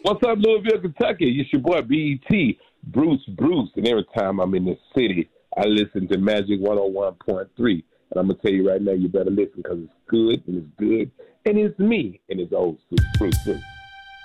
What's up, Louisville, Kentucky? It's your boy BET, Bruce. And every time I'm in this city, I listen to Magic 101.3. And I'm going to tell you right now, you better listen because it's good, and it's me, and it's old school. Bruce.